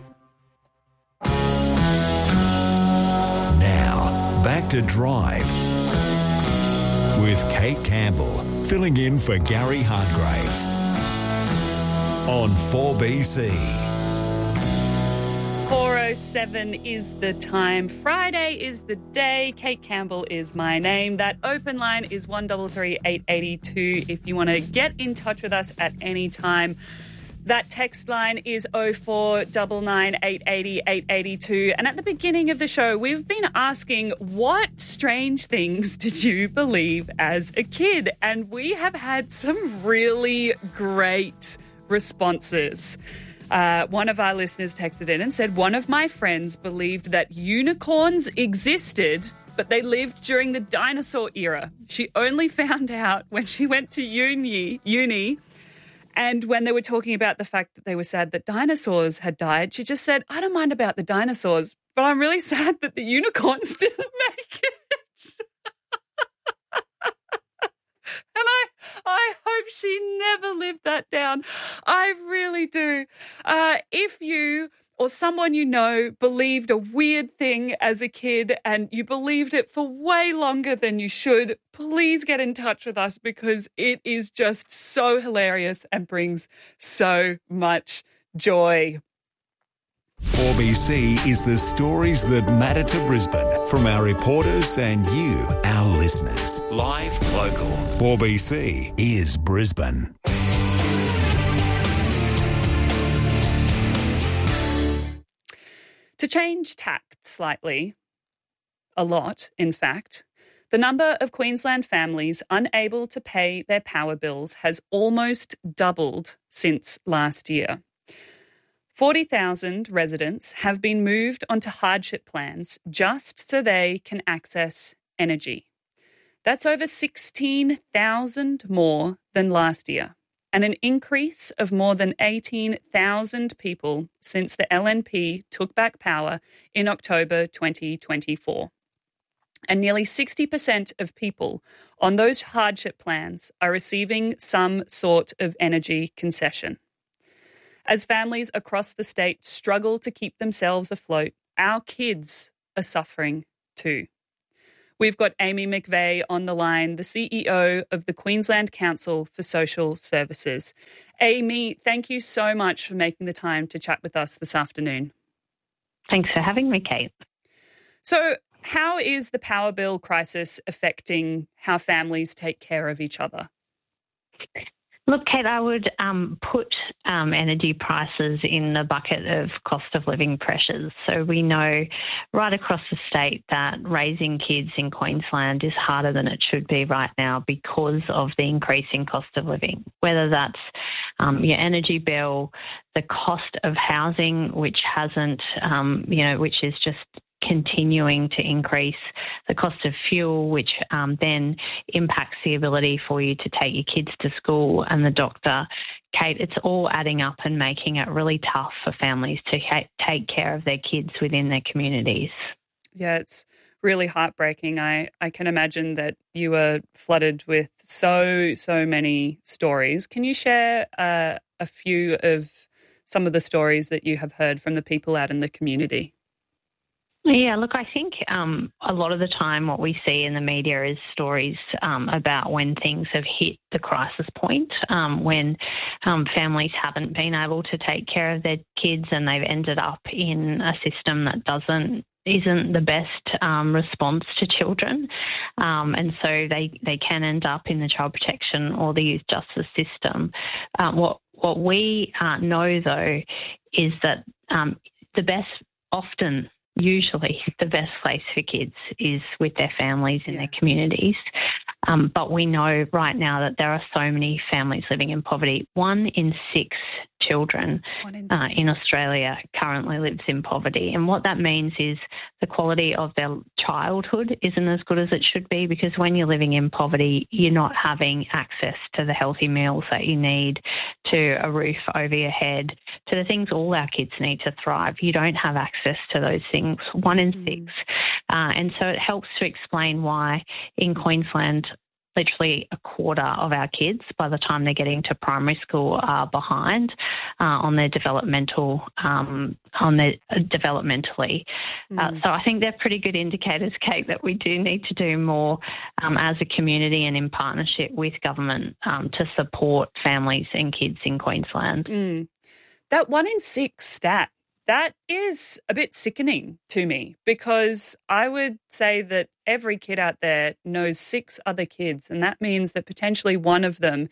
Now, back to Drive with Kate Campbell, filling in for Gary Hardgrave on four B C. four oh seven is the time. Friday is the day. Kate Campbell is my name. That open line is one three three, eight eight two if you want to get in touch with us at any time. That text line is oh four nine nine, eight eight oh, eight eight two. And at the beginning of the show, we've been asking, what strange things did you believe as a kid? And we have had some really great responses. Uh, one of our listeners texted in and said, one of my friends believed that unicorns existed, but they lived during the dinosaur era. She only found out when she went to uni, uni, and when they were talking about the fact that they were sad that dinosaurs had died, she just said, I don't mind about the dinosaurs, but I'm really sad that the unicorns didn't make it. And I, I hope she never lived that down. I really do. Uh, if you or someone you know believed a weird thing as a kid and you believed it for way longer than you should, please get in touch with us because it is just so hilarious and brings so much joy. four B C is the stories that matter to Brisbane from our reporters and you, our listeners. Live, local. four B C is Brisbane. To change tact slightly, a lot, in fact, the number of Queensland families unable to pay their power bills has almost doubled since last year. forty thousand residents have been moved onto hardship plans just so they can access energy. That's over sixteen thousand more than last year. and an increase of more than eighteen thousand people since the L N P took back power in October twenty twenty-four. And nearly sixty percent of people on those hardship plans are receiving some sort of energy concession. As families across the state struggle to keep themselves afloat, our kids are suffering too. We've got Amy McVeigh on the line, the C E O of the Queensland Council for Social Services. Amy, thank you so much for making the time to chat with us this afternoon. Thanks for having me, Kate. So, how is the power bill crisis affecting how families take care of each other? Look, Kate, I would um, put um, energy prices in the bucket of cost of living pressures. So we know right across the state that raising kids in Queensland is harder than it should be right now because of the increasing cost of living, whether that's um, your energy bill, the cost of housing, which hasn't, um, you know, which is just continuing to increase, the cost of fuel, which um, then impacts the ability for you to take your kids to school and the doctor. Kate, it's all adding up and making it really tough for families to ha- take care of their kids within their communities. Yeah, it's really heartbreaking. I, I can imagine that you were flooded with so, so many stories. Can you share uh, a few of some of the stories that you have heard from the people out in the community? Yeah, look, I think um, a lot of the time what we see in the media is stories um, about when things have hit the crisis point, um, when um, families haven't been able to take care of their kids and they've ended up in a system that doesn't isn't the best um, response to children. Um, and so they, they can end up in the child protection or the youth justice system. Um, what, what we uh, know, though, is that um, the best often usually the best place for kids is with their families in yeah. their communities. Um, but we know right now that there are so many families living in poverty. One in six children in, uh, in Australia currently lives in poverty. And what that means is the quality of their childhood isn't as good as it should be, because when you're living in poverty, you're not having access to the healthy meals that you need, to a roof over your head, to the things all our kids need to thrive. You don't have access to those things, one in mm. six. Uh, and so it helps to explain why in Queensland literally a quarter of our kids, by the time they're getting to primary school, are behind uh, on their developmental, um, on their uh, developmentally. Mm. Uh, so I think they're pretty good indicators, Kate, that we do need to do more um, as a community and in partnership with government um, to support families and kids in Queensland. Mm. That one in six stat, that is a bit sickening to me, because I would say that every kid out there knows six other kids, and that means that potentially one of them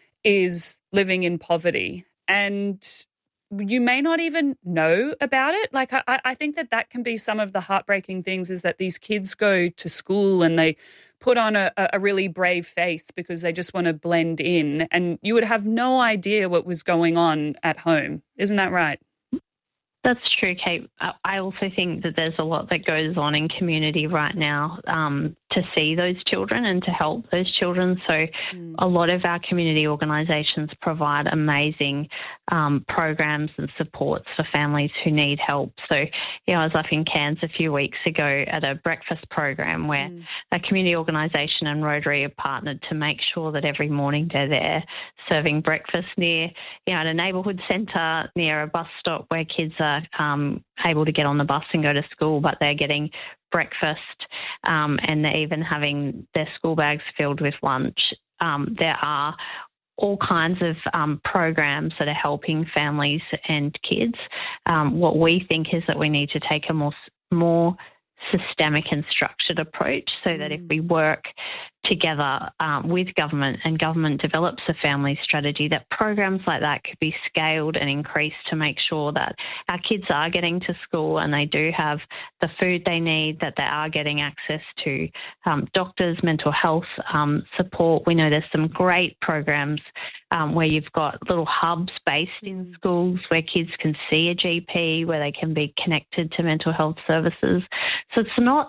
is living in poverty, and you may not even know about it. Like, I, I think that that can be some of the heartbreaking things, is that these kids go to school and they put on a, a really brave face because they just want to blend in, and you would have no idea what was going on at home. Isn't that right? That's true, Kate. I also think that there's a lot that goes on in community right now um, to see those children and to help those children. So mm. a lot of our community organisations provide amazing um, programs and supports for families who need help. So, you know, I was up in Cairns a few weeks ago at a breakfast program where mm. a community organisation and Rotary have partnered to make sure that every morning they're there serving breakfast near, you know, at a neighbourhood centre, near a bus stop where kids are Um, able to get on the bus and go to school, but they're getting breakfast um, and they're even having their school bags filled with lunch. Um, there are all kinds of um, programs that are helping families and kids. Um, what we think is that we need to take a more more systemic and structured approach, so that if we work together um, with government and government develops a family strategy, that programs like that could be scaled and increased to make sure that our kids are getting to school and they do have the food they need, that they are getting access to um, doctors, mental health um, support. We know there's some great programs um, where you've got little hubs based in schools where kids can see a G P, where they can be connected to mental health services. So it's not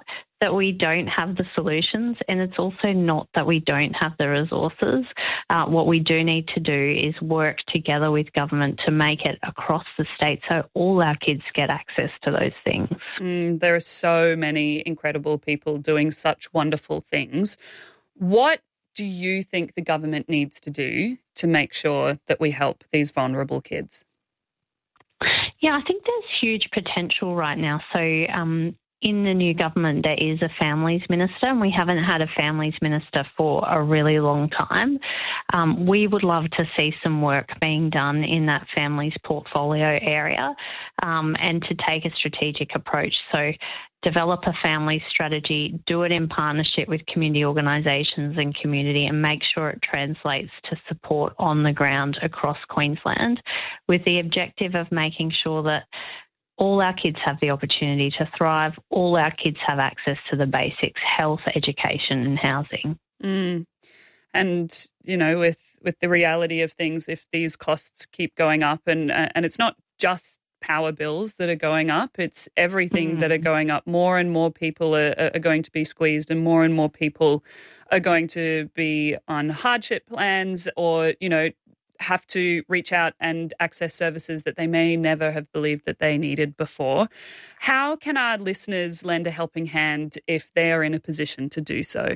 that we don't have the solutions, and it's also not that we don't have the resources. Uh, what we do need to do is work together with government to make it across the state so all our kids get access to those things. Mm, there are so many incredible people doing such wonderful things. What do you think the government needs to do to make sure that we help these vulnerable kids? Yeah, I think there's huge potential right now. So um, in the new government, there is a families minister, and we haven't had a families minister for a really long time. Um, we would love to see some work being done in that families portfolio area um, and to take a strategic approach. So develop a family strategy, do it in partnership with community organisations and community, and make sure it translates to support on the ground across Queensland, with the objective of making sure that all our kids have the opportunity to thrive, all our kids have access to the basics, health, education and housing. Mm. And, you know, with, with the reality of things, if these costs keep going up, and and it's not just power bills that are going up, it's everything mm. that are going up. More and more people are, are going to be squeezed, and more and more people are going to be on hardship plans, or, you know, have to reach out and access services that they may never have believed that they needed before. How can our listeners lend a helping hand if they are in a position to do so?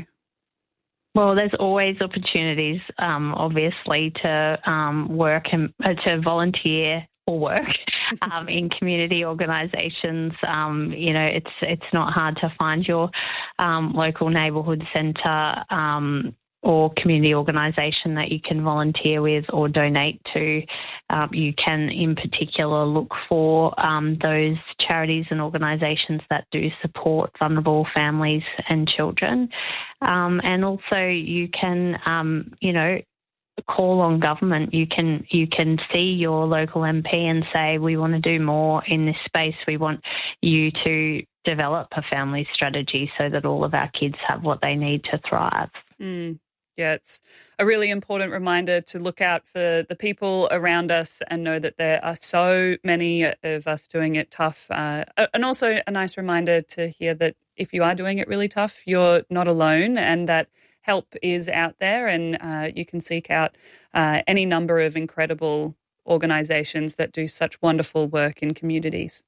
Well, there's always opportunities, um, obviously, to um, work and uh, to volunteer or work um, in community organisations. Um, you know, it's it's not hard to find your um, local neighbourhood centre um, or community organisation that you can volunteer with or donate to. Um, you can, in particular, look for um, those charities and organisations that do support vulnerable families and children. Um, and also you can, um, you know, call on government. You can you can see your local M P and say, we want to do more in this space. We want you to develop a family strategy so that all of our kids have what they need to thrive. Mm. Yeah, it's a really important reminder to look out for the people around us and know that there are so many of us doing it tough. Uh, and also a nice reminder to hear that if you are doing it really tough, you're not alone, and that help is out there, and uh, you can seek out uh, any number of incredible organisations that do such wonderful work in communities.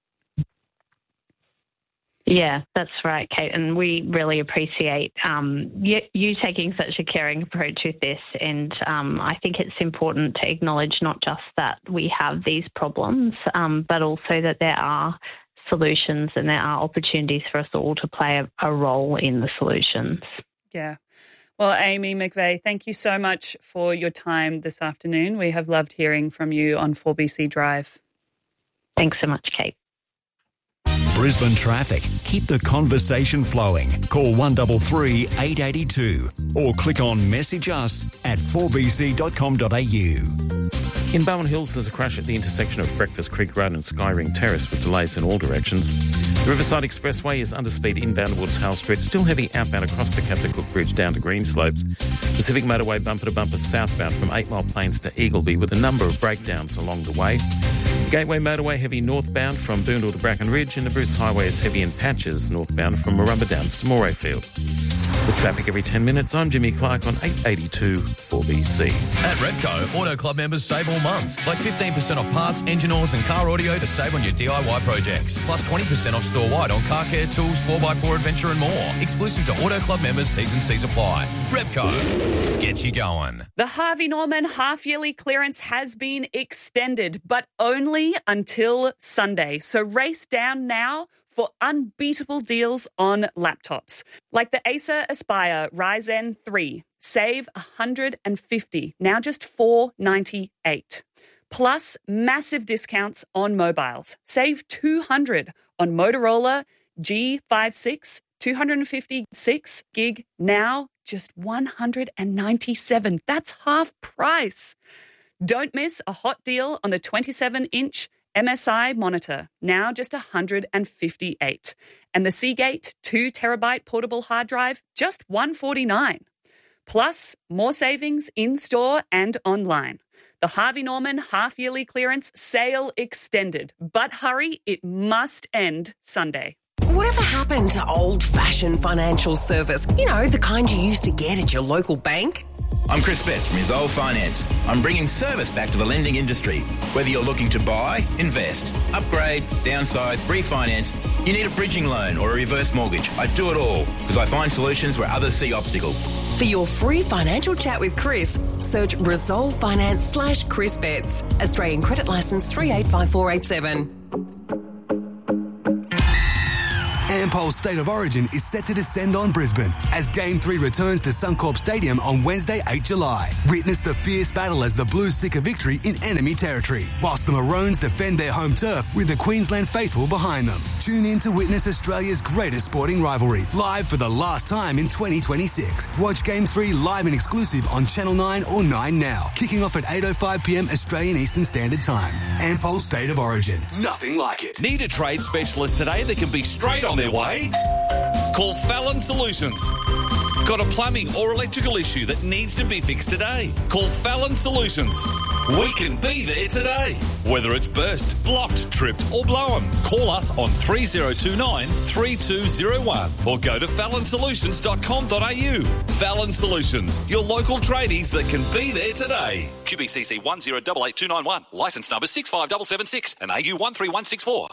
Yeah, that's right, Kate, and we really appreciate um, you, you taking such a caring approach with this, and um, I think it's important to acknowledge not just that we have these problems, um, but also that there are solutions and there are opportunities for us all to play a, a role in the solutions. Yeah. Well, Amy McVeigh, thank you so much for your time this afternoon. We have loved hearing from you on four B C Drive. Thanks so much, Kate. Brisbane traffic. Keep the conversation flowing. Call one three three, eight eight two or click on message us at four b c dot com dot a u. In Bowen Hills, there's a crash at the intersection of Breakfast Creek Road and Skyring Terrace with delays in all directions. The Riverside Expressway is under speed inbound towards Hale Street, still heavy outbound across the Captain Cook Bridge down to Green Slopes. Pacific Motorway bumper to bumper southbound from Eight Mile Plains to Eagleby with a number of breakdowns along the way. The Gateway Motorway heavy northbound from Boondall to Bracken Ridge, and the Bruce Highway is heavy in patches northbound from Marumba Downs to Morayfield. With traffic every ten minutes, I'm Jimmy Clark on eight eighty-two four B C. At Repco, Auto Club members save all month. Like fifteen percent off parts, engine oils and car audio to save on your D I Y projects. Plus twenty percent off store-wide on car care, tools, four by four adventure and more. Exclusive to Auto Club members, T's and C's apply. Repco, get you going. The Harvey Norman half-yearly clearance has been extended, but only until Sunday. So race down now for unbeatable deals on laptops. Like the Acer Aspire Ryzen three. Save one hundred fifty dollars, now just four ninety-eight. Plus massive discounts on mobiles. Save two hundred dollars on Motorola G fifty-six, two fifty-six gig, now just one hundred ninety-seven dollars. That's half price. Don't miss a hot deal on the twenty-seven inch M S I monitor, now just one hundred fifty-eight dollars. And the Seagate two terabyte portable hard drive, just one hundred forty-nine dollars. Plus, more savings in-store and online. The Harvey Norman half-yearly clearance sale extended. But hurry, it must end Sunday. whatever happened to old-fashioned financial service? You know, the kind you used to get at your local bank? I'm Chris Best from Resolve Finance. I'm bringing service back to the lending industry. Whether you're looking to buy, invest, upgrade, downsize, refinance, you need a bridging loan or a reverse mortgage. I do it all because I find solutions where others see obstacles. For your free financial chat with Chris, search Resolve Finance slash Chris Betts. Australian Credit Licence three eight five four eight seven. Ampol's State of Origin is set to descend on Brisbane as Game three returns to Suncorp Stadium on Wednesday, the eighth of July. Witness the fierce battle as the Blues seek a victory in enemy territory, whilst the Maroons defend their home turf with the Queensland faithful behind them. Tune in to witness Australia's greatest sporting rivalry, live for the last time in twenty twenty-six. Watch Game three live and exclusive on Channel nine or nine Now, kicking off at eight oh five p m Australian Eastern Standard Time. Ampol State of Origin. Nothing like it. Need a trade specialist today that can be straight on their way? Call Fallon Solutions. Got a plumbing or electrical issue that needs to be fixed today? Call Fallon Solutions. We can be there today. Whether it's burst, blocked, tripped or blown, call us on three oh two nine, three two oh one or go to fallon solutions dot com dot a u. Fallon Solutions, your local tradies that can be there today. Q B C C one zero eight eight two nine one, licence number six five seven seven six and A U one three one six four.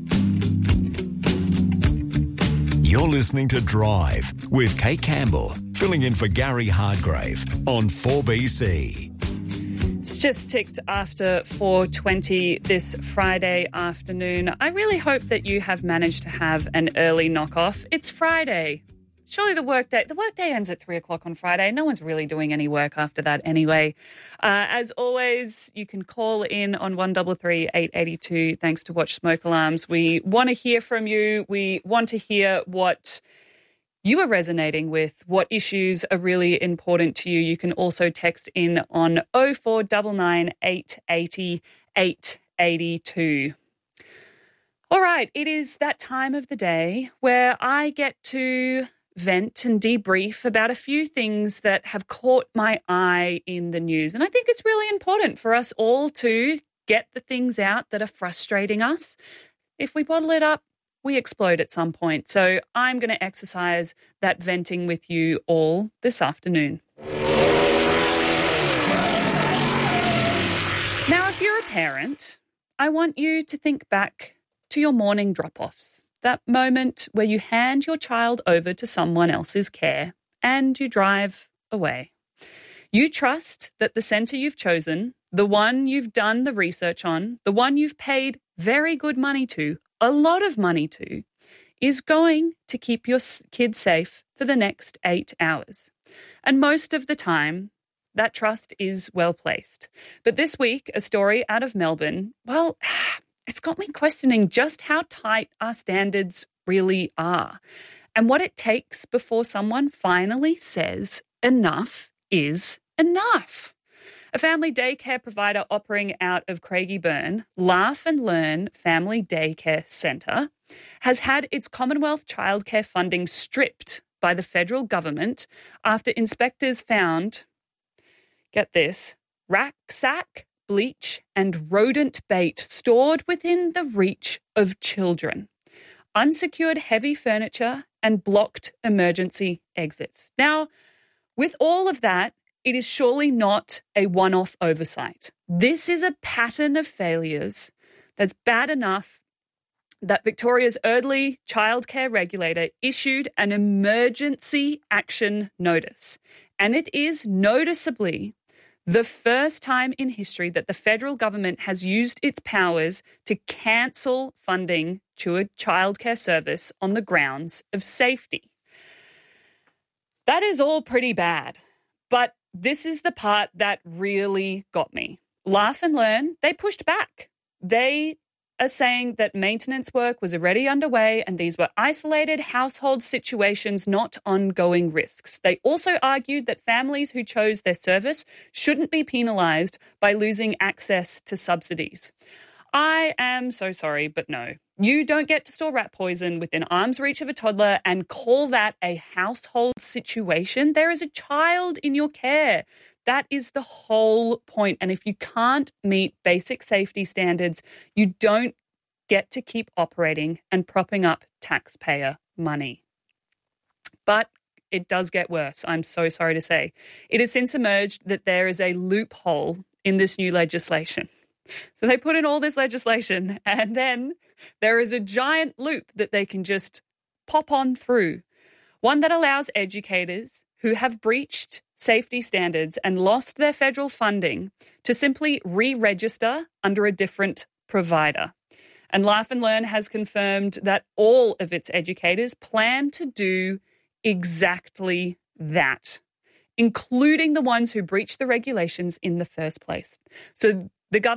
You're listening to Drive with Kate Campbell, filling in for Gary Hardgrave on four B C. It's just ticked after four twenty this Friday afternoon. I really hope that you have managed to have an early knock-off. It's Friday. Surely the workday, the workday ends at three o'clock on Friday. No one's really doing any work after that anyway. Uh, as always, you can call in on one three three, eight eight two thanks to Watch Smoke Alarms. We want to hear from you. We want to hear what you are resonating with, what issues are really important to you. You can also text in on oh four nine nine, eight eight oh, eight eight two. All right, it is that time of the day where I get to vent and debrief about a few things that have caught my eye in the news. And I think it's really important for us all to get the things out that are frustrating us. If we bottle it up, we explode at some point. So I'm going to exercise that venting with you all this afternoon. Now, if you're a parent, I want you to think back to your morning drop-offs. That moment where you hand your child over to someone else's care and you drive away. You trust that the centre you've chosen, the one you've done the research on, the one you've paid very good money to, a lot of money to, is going to keep your kid safe for the next eight hours. And most of the time, that trust is well placed. But this week, a story out of Melbourne, well, it's got me questioning just how tight our standards really are and what it takes before someone finally says enough is enough. A family daycare provider operating out of Craigieburn, Laugh and Learn Family Daycare Centre, has had its Commonwealth childcare funding stripped by the federal government after inspectors found, get this, rucksack, bleach and rodent bait stored within the reach of children, unsecured heavy furniture and blocked emergency exits. Now, with all of that, it is surely not a one-off oversight. This is a pattern of failures that's bad enough that Victoria's early childcare regulator issued an emergency action notice. And it is noticeably the first time in history that the federal government has used its powers to cancel funding to a childcare service on the grounds of safety. That is all pretty bad, but this is the part that really got me. Laugh and Learn, they pushed back. They are saying that maintenance work was already underway and these were isolated household situations, not ongoing risks. They also argued that families who chose their service shouldn't be penalised by losing access to subsidies. I am so sorry, but no. You don't get to store rat poison within arm's reach of a toddler and call that a household situation. There is a child in your care. That is the whole point. And if you can't meet basic safety standards, you don't get to keep operating and propping up taxpayer money. But it does get worse, I'm so sorry to say. It has since emerged that there is a loophole in this new legislation. So they put in all this legislation and then there is a giant loop that they can just pop on through. One that allows educators who have breached safety standards and lost their federal funding to simply re-register under a different provider. And Life and Learn has confirmed that all of its educators plan to do exactly that, including the ones who breached the regulations in the first place. So the government